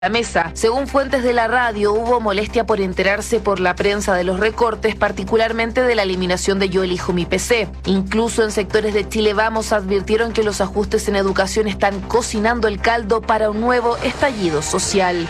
la mesa. Según fuentes de la radio, hubo molestia por enterarse por la prensa de los recortes, particularmente de la eliminación de Yo elijo mi PC. Incluso en sectores de Chile Vamos advirtieron que los ajustes en educación están cocinando el caldo para un nuevo estallido social.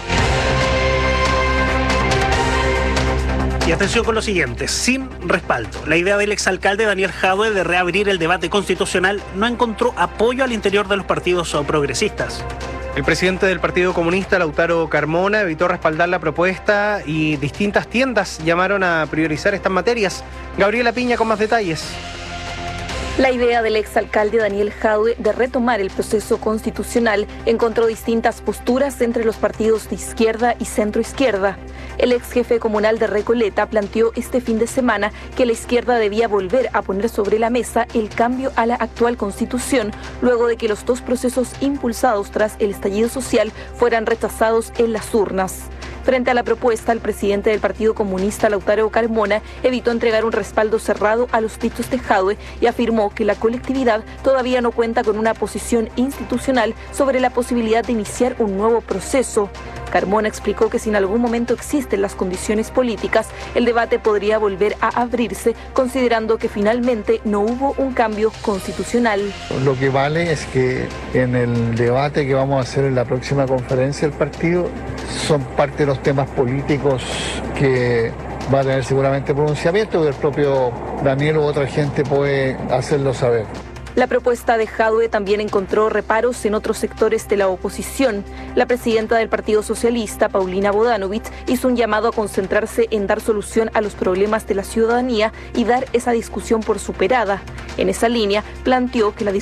Y atención con lo siguiente, sin respaldo. La idea del exalcalde Daniel Jadue de reabrir el debate constitucional no encontró apoyo al interior de los partidos progresistas. El presidente del Partido Comunista, Lautaro Carmona, evitó respaldar la propuesta y distintas tiendas llamaron a priorizar estas materias. Gabriela Piña con más detalles. La idea del exalcalde Daniel Jadue de retomar el proceso constitucional encontró distintas posturas entre los partidos de izquierda y centroizquierda. El ex jefe comunal de Recoleta planteó este fin de semana que la izquierda debía volver a poner sobre la mesa el cambio a la actual constitución, luego de que los dos procesos impulsados tras el estallido social fueran rechazados en las urnas. Frente a la propuesta, el presidente del Partido Comunista, Lautaro Carmona, evitó entregar un respaldo cerrado a los dichos de Jadue y afirmó que la colectividad todavía no cuenta con una posición institucional sobre la posibilidad de iniciar un nuevo proceso. Carmona explicó que si en algún momento existen las condiciones políticas, el debate podría volver a abrirse, considerando que finalmente no hubo un cambio constitucional. Lo que vale es que en el debate que vamos a hacer en la próxima conferencia del partido, son parte de los temas políticos que va a tener seguramente pronunciamiento, que el propio Daniel u otra gente puede hacerlo saber. La propuesta de Jadue también encontró reparos en otros sectores de la oposición. La presidenta del Partido Socialista, Paulina Bodanovich, hizo un llamado a concentrarse en dar solución a los problemas de la ciudadanía y dar esa discusión por superada. En esa línea, planteó que el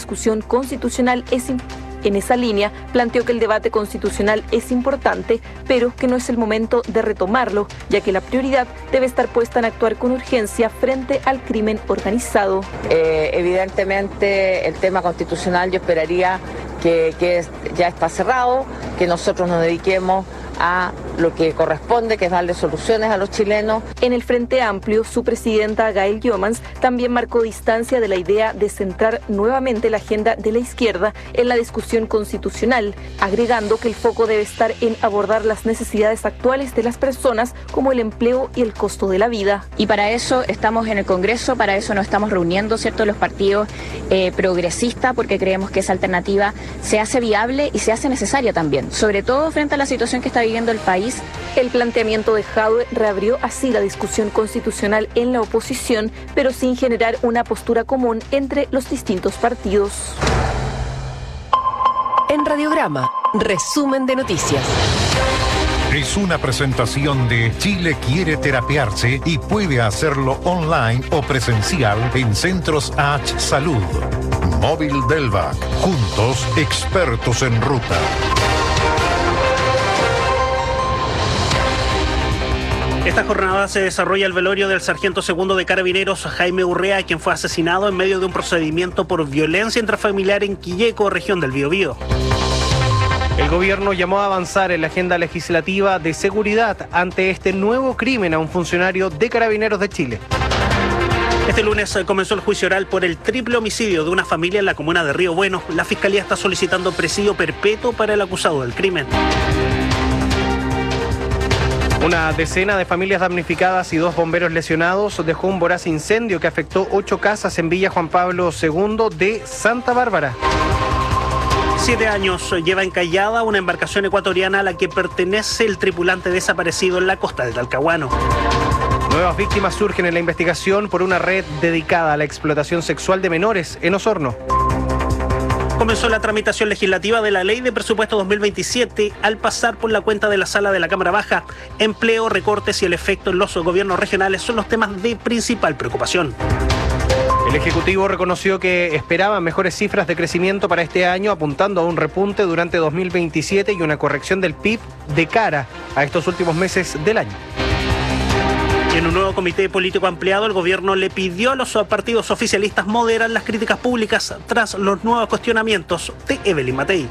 debate constitucional es importante, pero que no es el momento de retomarlo, ya que la prioridad debe estar puesta en actuar con urgencia frente al crimen organizado. Evidentemente, el tema constitucional yo esperaría que ya está cerrado, que nosotros nos dediquemos a lo que corresponde, que es darle soluciones a los chilenos. En el Frente Amplio, su presidenta Gail Jomans también marcó distancia de la idea de centrar nuevamente la agenda de la izquierda en la discusión constitucional, agregando que el foco debe estar en abordar las necesidades actuales de las personas, como el empleo y el costo de la vida. Y para eso estamos en el Congreso, para eso nos estamos reuniendo, ¿cierto?, los partidos progresistas, porque creemos que esa alternativa se hace viable y se hace necesaria también, sobre todo frente a la situación que está viviendo el país. El planteamiento de Jadue reabrió así la discusión constitucional en la oposición, pero sin generar una postura común entre los distintos partidos. En Radiograma, resumen de noticias. Es una presentación de Chile quiere terapiarse y puede hacerlo online o presencial en Centros H Salud. Móvil Delvac, juntos expertos en ruta. Esta jornada se desarrolla el velorio del sargento segundo de Carabineros, Jaime Urrea, quien fue asesinado en medio de un procedimiento por violencia intrafamiliar en Quilleco, región del Biobío. El gobierno llamó a avanzar en la agenda legislativa de seguridad ante este nuevo crimen a un funcionario de Carabineros de Chile. Este lunes comenzó el juicio oral por el triple homicidio de una familia en la comuna de Río Bueno. La fiscalía está solicitando presidio perpetuo para el acusado del crimen. Una decena de familias damnificadas y 2 bomberos lesionados dejó un voraz incendio que afectó 8 casas en Villa Juan Pablo II de Santa Bárbara. 7 años lleva encallada una embarcación ecuatoriana a la que pertenece el tripulante desaparecido en la costa de Talcahuano. Nuevas víctimas surgen en la investigación por una red dedicada a la explotación sexual de menores en Osorno. Comenzó la tramitación legislativa de la Ley de Presupuesto 2027 al pasar por la cuenta de la Sala de la Cámara Baja. Empleo, recortes y el efecto en los gobiernos regionales son los temas de principal preocupación. El Ejecutivo reconoció que esperaban mejores cifras de crecimiento para este año, apuntando a un repunte durante 2027 y una corrección del PIB de cara a estos últimos meses del año. Y en un nuevo comité político ampliado, el gobierno le pidió a los partidos oficialistas moderar las críticas públicas tras los nuevos cuestionamientos de Evelyn Matei.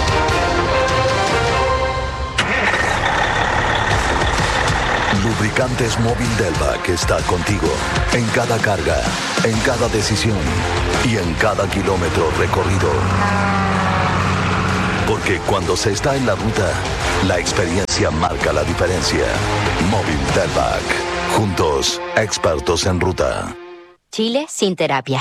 Lubricantes Móvil Delvac está contigo en cada carga, en cada decisión y en cada kilómetro recorrido. Porque Porque cuando se está en la ruta, la experiencia marca la diferencia. Móvil Delvac. Juntos, expertos en ruta. Chile sin terapia.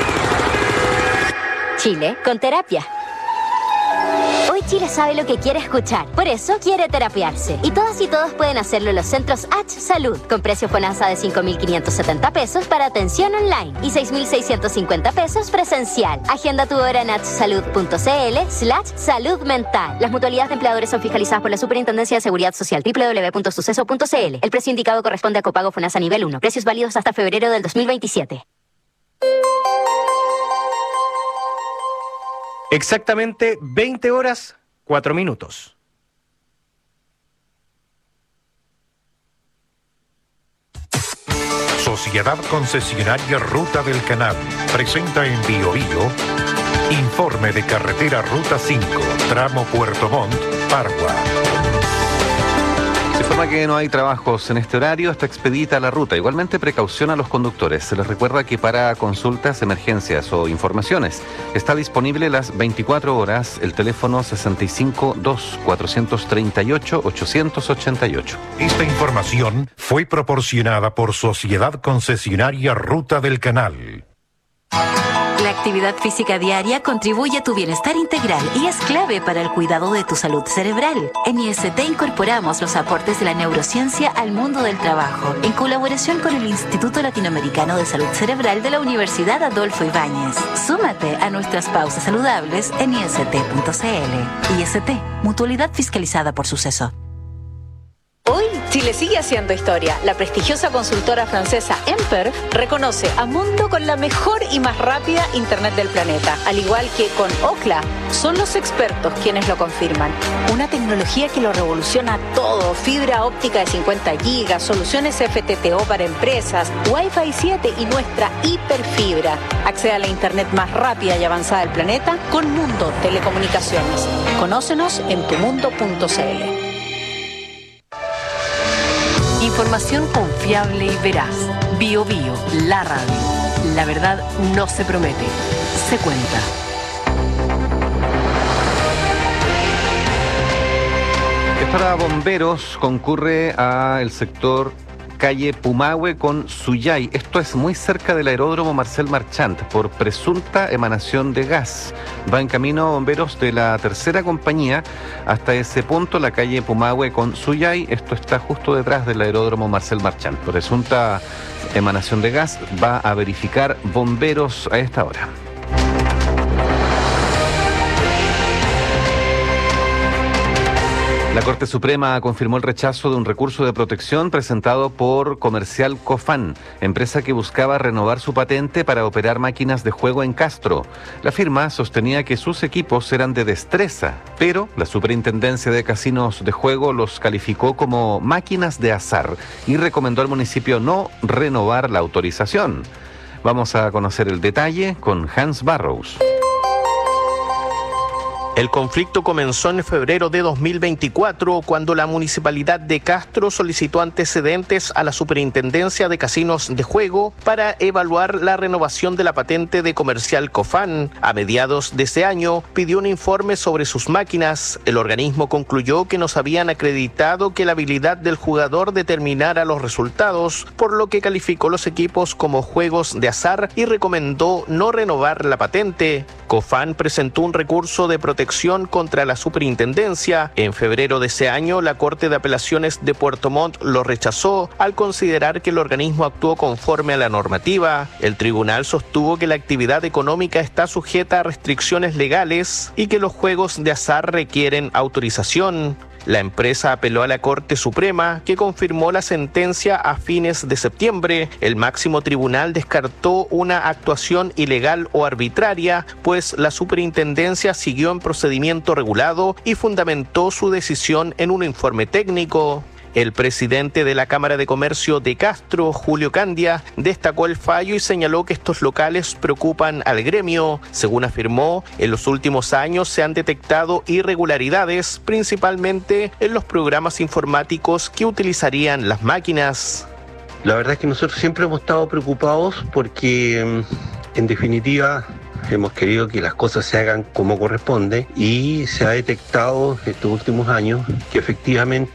Chile con terapia. Hoy Chile sabe lo que quiere escuchar, por eso quiere terapiarse. Y todas y todos pueden hacerlo en los centros H Salud, con precio FONASA de 5.570 pesos para atención online y 6.650 pesos presencial. Agenda tu hora en hsalud.cl/salud mental. Las mutualidades de empleadores son fiscalizadas por la Superintendencia de Seguridad Social, www.suceso.cl. El precio indicado corresponde a copago FONASA nivel 1. Precios válidos hasta febrero del 2027. Exactamente 20 horas, 4 minutos. Sociedad Concesionaria Ruta del Canal presenta en Bio Bio informe de carretera Ruta 5, tramo Puerto Montt, Pargua. Se informa que no hay trabajos en este horario, está expedita la ruta. Igualmente precaución a los conductores. Se les recuerda que para consultas, emergencias o informaciones está disponible las 24 horas el teléfono 652-438-888. Esta información fue proporcionada por Sociedad Concesionaria Ruta del Canal. La actividad física diaria contribuye a tu bienestar integral y es clave para el cuidado de tu salud cerebral. En IST incorporamos los aportes de la neurociencia al mundo del trabajo, en colaboración con el Instituto Latinoamericano de Salud Cerebral de la Universidad Adolfo Ibáñez. Súmate a nuestras pausas saludables en ist.cl. IST, mutualidad fiscalizada por Suceso. Hoy, Chile sigue haciendo historia. La prestigiosa consultora francesa Emper reconoce a Mundo con la mejor y más rápida Internet del planeta. Al igual que con Ookla, son los expertos quienes lo confirman. Una tecnología que lo revoluciona todo. Fibra óptica de 50 gigas, soluciones FTTO para empresas, Wi-Fi 7 y nuestra hiperfibra. Accede a la Internet más rápida y avanzada del planeta con Mundo Telecomunicaciones. Conócenos en tumundo.cl. Información confiable y veraz. Bio Bio, la radio. La verdad no se promete, se cuenta. Para bomberos concurre a el sector calle Pumahue con Suyay. Esto es muy cerca del aeródromo Marcel Marchant por presunta emanación de gas. Va en camino bomberos de la tercera compañía hasta ese punto, la calle Pumahue con Suyay. Esto está justo detrás del aeródromo Marcel Marchant. Presunta emanación de gas, va a verificar bomberos a esta hora. La Corte Suprema confirmó el rechazo de un recurso de protección presentado por Comercial Cofán, empresa que buscaba renovar su patente para operar máquinas de juego en Castro. La firma sostenía que sus equipos eran de destreza, pero la Superintendencia de Casinos de Juego los calificó como máquinas de azar y recomendó al municipio no renovar la autorización. Vamos a conocer el detalle con Hans Barrows. El conflicto comenzó en febrero de 2024, cuando la Municipalidad de Castro solicitó antecedentes a la Superintendencia de Casinos de Juego para evaluar la renovación de la patente de Comercial Cofán. A mediados de ese año, pidió un informe sobre sus máquinas. El organismo concluyó que no se habían acreditado que la habilidad del jugador determinara los resultados, por lo que calificó los equipos como juegos de azar y recomendó no renovar la patente. Cofán presentó un recurso de protección contra la superintendencia. En febrero de ese año, la Corte de Apelaciones de Puerto Montt lo rechazó al considerar que el organismo actuó conforme a la normativa. El tribunal sostuvo que la actividad económica está sujeta a restricciones legales y que los juegos de azar requieren autorización. La empresa apeló a la Corte Suprema, que confirmó la sentencia a fines de septiembre. El máximo tribunal descartó una actuación ilegal o arbitraria, pues la superintendencia siguió en procedimiento regulado y fundamentó su decisión en un informe técnico. El presidente de la Cámara de Comercio de Castro, Julio Candia, destacó el fallo y señaló que estos locales preocupan al gremio. Según afirmó, en los últimos años se han detectado irregularidades, principalmente en los programas informáticos que utilizarían las máquinas. La verdad es que nosotros siempre hemos estado preocupados porque, en definitiva, hemos querido que las cosas se hagan como corresponde y se ha detectado estos últimos años que efectivamente